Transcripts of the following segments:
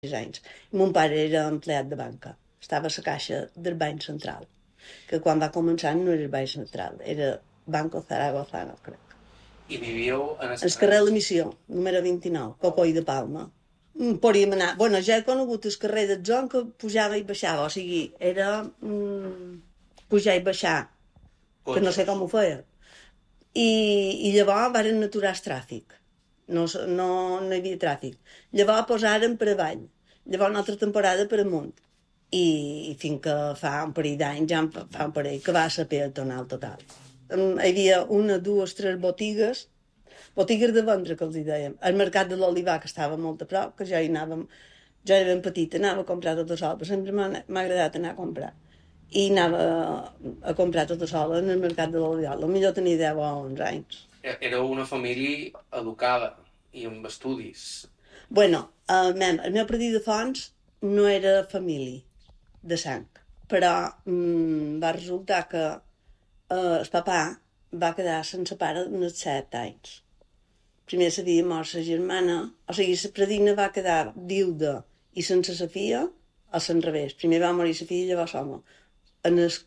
6 anys. I mon pare era empleat de banca. Estava a la caixa del Banc Central, que quan va començar no era el Banc Central, era Banco Zaragozano, crec. I vivíeu en El carrer de la Missió, número 29, Cocoi de Palma. Podríem anar... Bueno, ja he conegut el carrer del Zon que pujava i baixava, o sigui, era pujar i baixar, que no sé com ho feia. I llavors varen aturar el tràfic. No hi havia tràfic. Llavors posaren per avall. Llavors una altra temporada per amunt. I fins que fa un parell d'anys, ja fa un parell, que va ser peatonal total. Hi havia una, dues, tres botigues de vendre, que els hi dèiem. El mercat de l'Olivar, que estava molt a prop, que jo hi anàvem, jo era ben petita, anava a comprar tot sol, però sempre m'ha agradat anar a comprar. I anava a comprar tot sol en el mercat de l'Olivar. Potser tenia 10 o 11 anys. Éreu una família educada i amb estudis. Bueno, el meu predí de Fonts no era família de sang, però va resultar que el papà va quedar sense pare uns 7 anys. Primer s'havia mort sa germana, o sigui, la predina va quedar viuda i sense sa filla, o s'enrevés. Primer va morir sa filla i llavors l'home, en els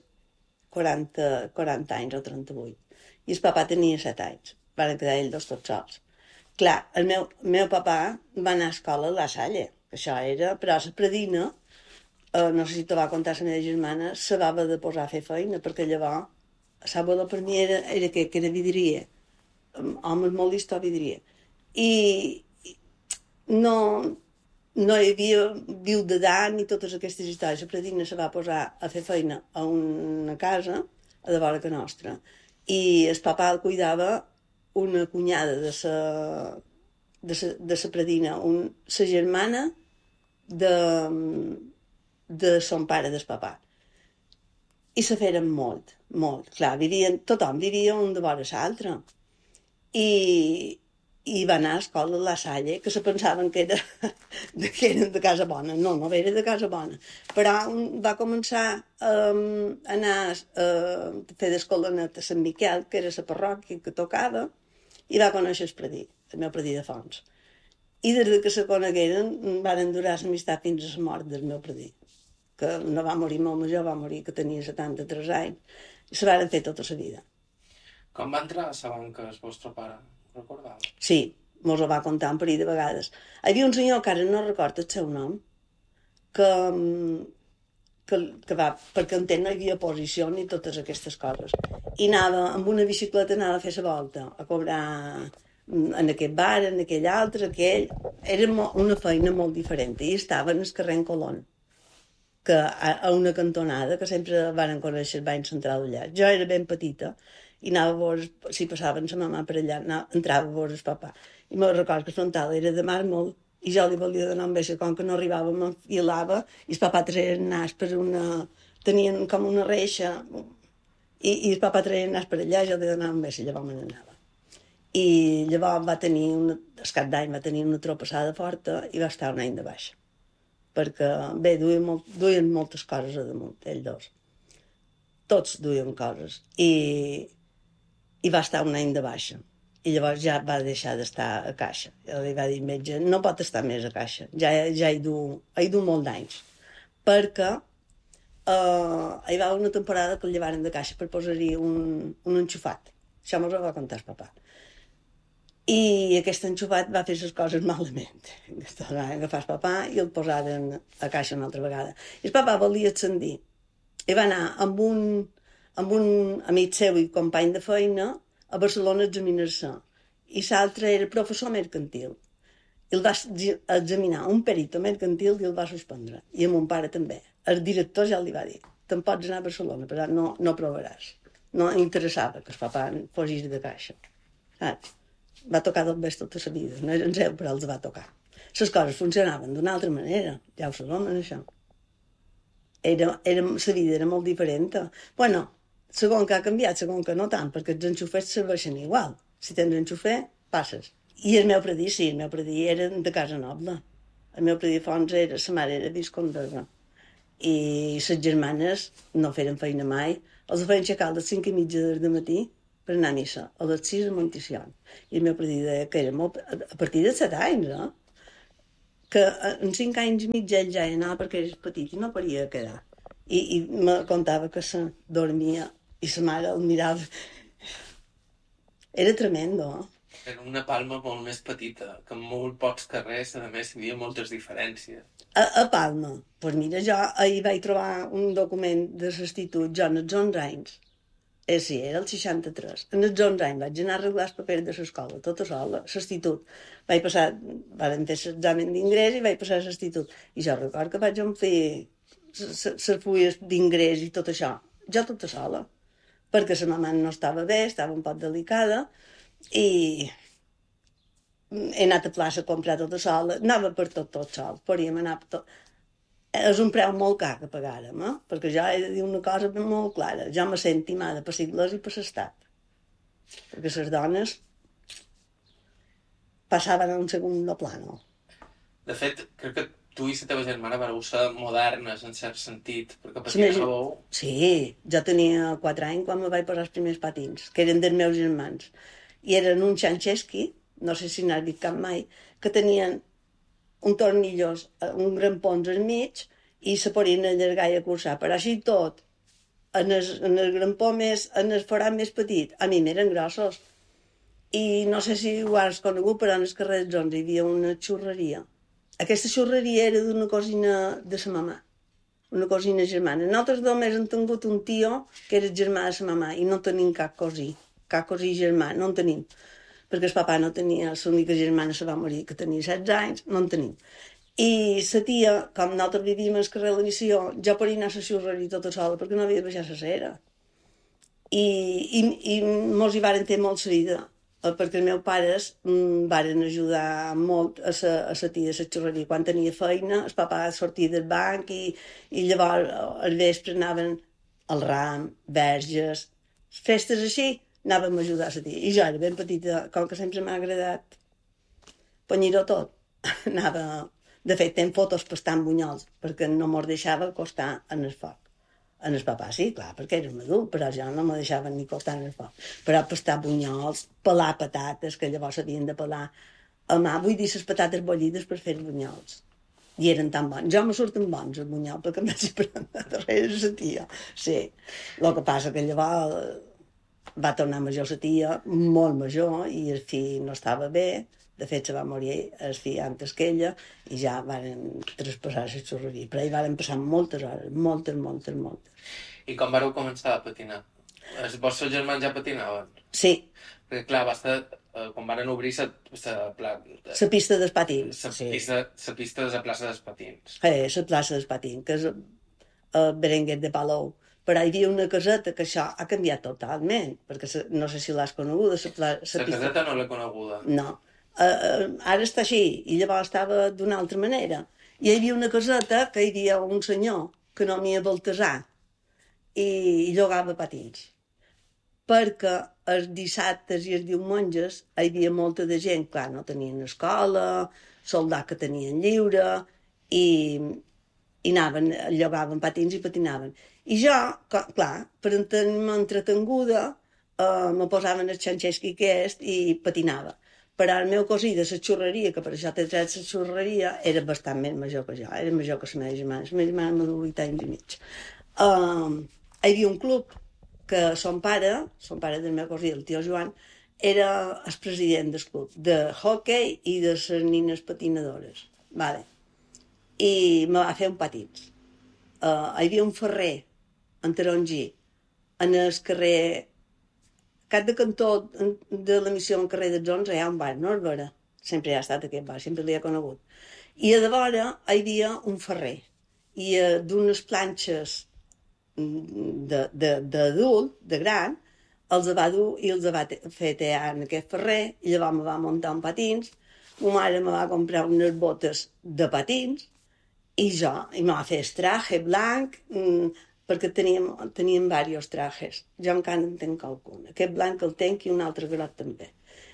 40 anys o 38. I el papà tenia 7 anys. Van quedar ells dos tots sols. Clar, el meu papà va anar a escola a La Salle, que això era, però la predina, no sé si te va contar la meva germana, se va haver de posar a fer feina, perquè llavors, l'abuelo per mi era que era vidrier, home molt llistó vidrier. I no hi havia viu d'edat ni totes aquestes històries. La predina se va posar a fer feina a una casa a de vora que nostra. I el papà el cuidava una cunyada de sa predina, sa germana de son pare del papà. I se feren molt. Clar, tothom vivia un de vora l'altre. I va anar a escola a La Salle, que se pensaven que eren de casa bona. No era de casa bona. Però va començar a anar a fer d'escolanet a Sant Miquel, que era la parròquia que tocava, i va conèixer el meu predí de Fonts. I des que se conegueren van durar l'amistat fins a la mort del meu predí, que no va morir molt major, va morir que tenia 73 anys, i se van fer tota la vida. Com va entrar a la banca el vostre pare? Recordava? Sí, mos ho va contar un parell de vegades. Hi havia un senyor que ara no recordo el seu nom, que va, perquè no hi havia posició ni totes aquestes coses. I anava amb una bicicleta, anava a fer la volta, a cobrar en aquest bar, en aquell altre, aquell. Era una feina molt diferent. I estava en el carrer en Colón, que a una cantonada, que sempre van conèixer el Banc Central allà. Jo era ben petita, i anava a veure, si passaven sa mamà per allà, entrava a veure el papà. I me'n recordo que el frontal era de màrmol, i jo li volia donar un beixa, com que no arribava, m'enfilava, i el papà treia el nas per una... tenien com una reixa, i el papà treia el nas per allà, i jo li donava un beixa, llavors me n'anava. I llavors el cap d'any va tenir una tropassada forta, i va estar un any de baixa. Perquè, bé, duien moltes coses a damunt, ells dos. Tots duien coses. I va estar un any de baixa. I llavors ja va deixar d'estar a caixa. Li va dir metge, no pot estar més a caixa. Ja hi du molt d'anys. Perquè hi va una temporada que el llevaren de caixa per posar-hi un enxufat. Això mos ho va contar el papà. I aquest enxufat va fer les coses malament. Va agafar el papà i el posaren a caixa una altra vegada. I el papà volia ascendir. I va anar amb un amic seu i company de feina a Barcelona a examinar-se. I l'altre era professor mercantil. I el va examinar un perito mercantil i el va suspendre. I a mon pare també. El director ja li va dir, te'n pots anar a Barcelona, però no provaràs. No interessava que el papà fossis de caixa. Saps? Va tocar del best tota la vida. No eren seu, però els va tocar. Les coses funcionaven d'una altra manera. Ja ho sabem, això. La vida era molt diferent. Bueno, segon que ha canviat, segon que no tant, perquè els enxufers serveixen igual. Si tens enxufer, passes. I el meu predí, sí, el meu predí era de casa noble. El meu predí Fons era, sa mare era viscondesa. I les germanes no feren feina mai. Els feien aixecar a les 5:30 del matí per anar a missa, a les 6 a Monticion. I el meu predí deia que era molt... A partir de 7 anys, que en 5 anys i mig ell ja hi anava perquè era petit i no podia quedar. I me contava que se dormia i sa mare el mirava. Era tremendo, Era una Palma molt més petita, que en molt pocs carrers, a més, hi havia moltes diferències. A Palma, doncs mira, jo ahir vaig trobar un document de l'institut, jo en els 11 anys, sí, era el 63, en els 11 anys vaig anar a arreglar els papers de l'escola, tota sola, l'institut. Vaig passar, vam fer l'examen d'ingrés i vaig passar a l'institut. I jo recordo que vaig fer les fulles d'ingrés i tot això, jo tota sola, perquè la mamà no estava bé, estava un poc delicada, i he anat a plaça a comprar tota sola, anava per tot sol, podíem anar per tot. És un preu molt car que pagàrem, perquè jo he de dir una cosa molt clara, jo me sento timada per l'Església i per l'Estat, perquè les dones passaven a un segon plano. De fet, crec que tu i la teva germana vareu ser modernes en cert sentit, perquè patinàveu... Sí, jo tenia 4 anys quan me vaig posar els primers patins, que eren dels meus germans, i eren un Xanxeschi, no sé si n'has vist cap mai, que tenien un tornillos, un grampons al mig, i se podien allargar i acurçar, però així tot, en el grampó més, en el forat més petit, a mi m'eren grossos. I no sé si ho has conegut, però en el carrer dels 11 hi havia una xurreria. Aquesta xurreria era d'una cosina de sa mamà, una cosina germana. Nosaltres només hem tingut un tio que era germà de sa mamà i no tenim cap cosí germà, no en tenim. Perquè el papà no tenia, l'única germana se va morir, que tenia 16 anys, no en tenim. I la tia, com nosaltres vivíem al carrer de la Missió, jo podia anar a la xurreria tota sola perquè no havia de baixar la cera. I mos hi varen fer molt la vida, perquè els meus pares varen ajudar molt a la tia de la xurreria. Quan tenia feina, el papà sortia del banc i llavors al vespre anaven al ram, verges, festes així, anàvem a ajudar a la tia. I jo era ben petita, com que sempre m'ha agradat punyir-ho tot, anava... De fet, tenc fotos pastant bunyols, perquè no mos deixava acostar en el foc. En el papà sí, clar, perquè era un adult, però jo no me deixava ni acostar en el foc. Però pastar bunyols, pelar patates, que llavors s'havien de pelar a mà, vull dir, les patates bullides per fer bunyols. I eren tan bons. Jo me surten bons, el bunyol, perquè em vaig prendre darrere la tia. Sí. El que passa que llavors va tornar major la tia, molt major, i el fill no estava bé. De fet, se va morir el fill antes que ella i ja van traspassar la xurreria. Però hi van passar moltes hores, moltes. I com vareu començar a patinar? Els vostres germans ja patinaven? Sí. Perquè, clar, va estar, quan van obrir la pista dels patins. La pista de la plaça dels patins. La plaça dels patins, que és el Berenguer de Palou. Però hi havia una caseta que això ha canviat totalment, perquè no sé si l'has coneguda. La caseta no l'he coneguda. No. Ara està així, i llavors estava d'una altra manera. I hi havia una caseta que hi havia un senyor que no m'hi Baltasar i llogava patins. Perquè els dissabtes i els diumenges hi havia molta de gent, clar, no tenien escola, soldats que tenien lliure, i anaven, llogaven patins i patinaven. I jo, clar, per tenir-me entretenguda, me posaven el Xanxeschi aquest i patinava. Però el meu cosí de la xurreria, que per això té tret la xurreria, era bastant més major que jo, era major que la meva germana. La meva germana m'ha dut 8 anys i mig. Hi havia un club que son pare del meu cosí, el tio Joan, era el president del club, de hockey i de les nines patinadores. Vale. I me va fer un patins. Hi havia un ferrer, en Tarongí, en el carrer... Cap de cantó de la missió al carrer dels 11 hi ha un bar, no? Vera. Sempre hi ha estat aquest bar, sempre l'hi ha conegut. I a devora hi havia un ferrer. I d'unes planxes d'adult, de gran, els va dur i els va fer tear en aquest ferrer, i llavors me va muntar un patins, ma mare me va comprar unes botes de patins, i me va fer el traje blanc, perquè teníem diversos trajes. Jo encara en tenc algun. Aquest blanc el tenc i un altre groc també.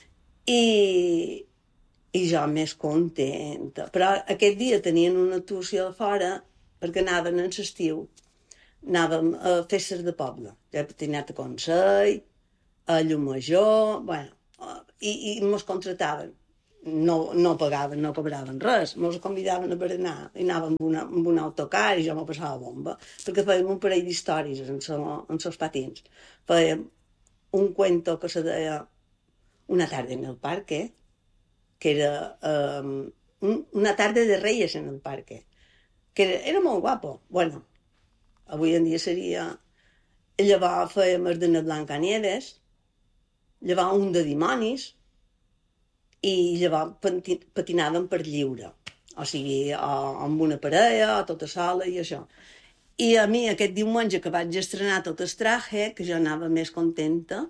I jo més contenta. Però aquest dia tenien una actuació de fora perquè anaven en l'estiu. Anàvem a festes de poble. Ja he patinat a Consell, a Llumajor, bueno, i mos contrataven. no pagaven, no cobraven res. Ens convidaven a berenar i anàvem amb un autocar i jo m'ho passava bomba, perquè fèiem un parell d'històries en els patins. Fèiem un cuento que se deia Una tarde en el parque, que era una tarde de reyes en el parque, que era molt guapo. Bueno, avui en dia seria... Llavors fèiem el de Blancanieves, llavors un de dimonis, i llavors patinàvem per lliure. O sigui, amb una parella, o tota sola, i això. I a mi, aquest diumenge que vaig estrenar tot el traje, que jo anava més contenta,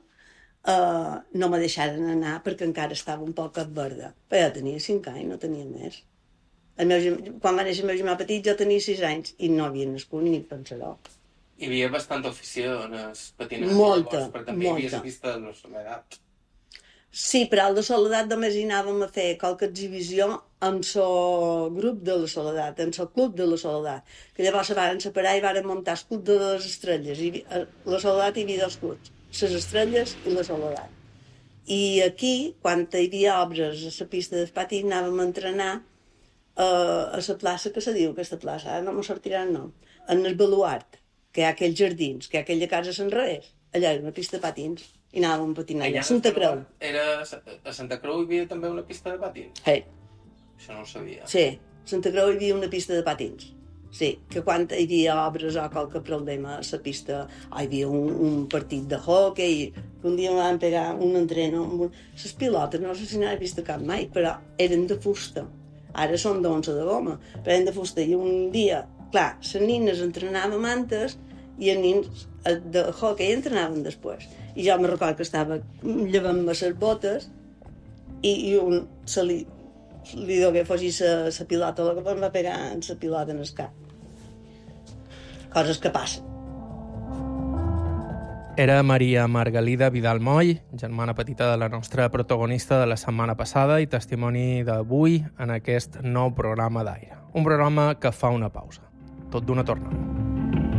no me deixaren anar perquè encara estava un poc verda. Però jo tenia 5 anys, no tenia més. Quan va néixer el meu germà petit jo tenia 6 anys i no havia nascut ni pensar-ho. Hi havia bastanta afició en el patinatge. Molta, llavors, però també hi havia la pista de la Soledat. Sí, però al de Soledat només hi anàvem a fer qualque exhibició amb el grup de la Soledat, amb el club de la Soledat, que llavors se van separar i van muntar el club de les estrelles. A la Soledat hi havia 2 clubs, les estrelles i la Soledat. I aquí, quan hi havia obres a la pista de pati, anàvem a entrenar a la plaça que se diu, aquesta plaça, ara no me sortirà el nom, en el Baluart, que hi ha aquells jardins, que hi ha aquella casa sense res, allà era una pista de patins, i anàvem a patinar allà, a Santa Creu. A Santa Creu hi havia també una pista de patins? Sí. Això no ho sabia. Sí, a Santa Creu hi havia una pista de patins. Sí, que quan hi havia obres o qualque problema a la pista, hi havia un partit de hockey, que un dia van pegar un entreno amb les pilotes, no sé si n'he vist cap mai, però eren de fusta. Ara són d'11 de goma, però eren de fusta. I un dia, clar, les nines entrenaven antes i els nins de hockey entrenaven després. I jo me recordo que estava llevant-me les botes i un se li dogué fugir la pilota, el que em va pegar en la pilota en el cap. Coses que passen. Era Maria Margalida Vidal Moll, germana petita de la nostra protagonista de la setmana passada i testimoni d'avui en aquest nou programa d'Aire. Un programa que fa una pausa. Tot d'una tornada.